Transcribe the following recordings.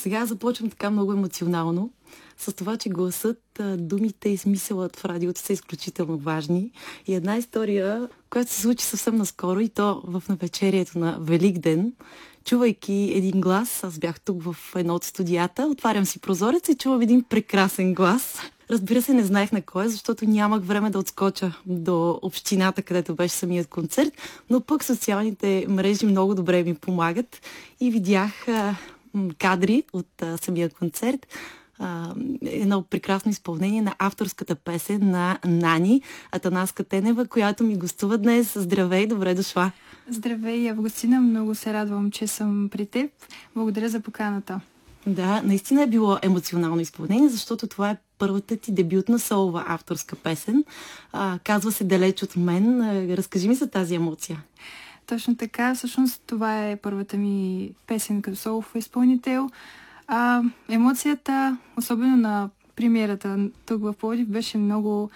сега започвам така много емоционално, с това, че гласът, думите и смисълът в радиото са изключително важни. И една история, която се случи съвсем наскоро, и то в навечерието на Великден, чувайки един глас, аз бях тук в едно от студията, отварям си прозореца и чувам един прекрасен глас. Разбира се, не знаех на кой, защото нямах време да отскоча до общината, където беше самият концерт, но пък социалните мрежи много добре ми помагат и видях кадри от самия концерт. Едно прекрасно изпълнение на авторската песен на Нани, Атанаска Тенева, която ми гостува днес. Здравей, добре дошла! Здравей, Августина, много се радвам, че съм при теб. Благодаря за поканата. Да, наистина е било емоционално изпълнение, защото това е първата ти дебютна солова авторска песен. Казва се "Далеч от мен". Разкажи ми за тази емоция. Точно така, всъщност това е първата ми песен като солов изпълнител. Емоцията, особено на премиерата тук в Пловдив, беше много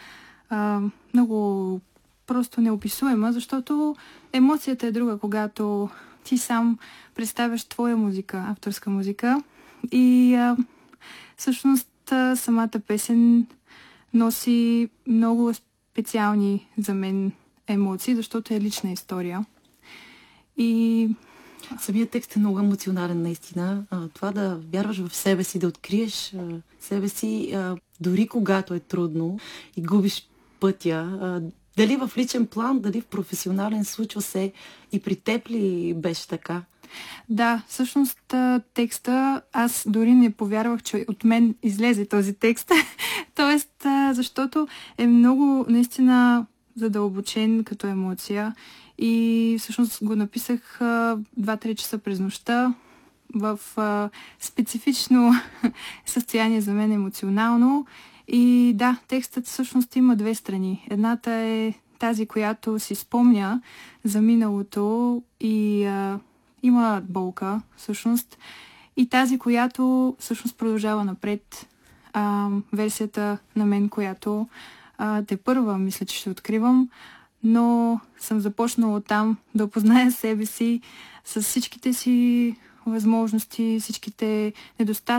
просто неописуема, защото емоцията е друга, когато ти сам представяш твоя музика, авторска музика. И всъщност самата песен носи много специални за мен емоции, защото е лична история. И самият текст е много емоционален, наистина. Това да вярваш в себе си, да откриеш себе си, дори когато е трудно и губиш пътя. Дали в личен план, дали в професионален, случва се и при теб ли беше така? Да, всъщност текста, аз дори не повярвах, че от мен излезе този текст. Тоест, защото е много наистина задълбочен като емоция. И всъщност го написах 2-3 часа през нощта в специфично състояние за мен емоционално. И да, текстът всъщност има две страни. Едната е тази, която си спомня за миналото и има болка всъщност. И тази, която всъщност продължава напред. Версията на мен, която тепърва мисля, че ще откривам. Но съм започнала там да опозная себе си с всичките си възможности, всичките недостатъци,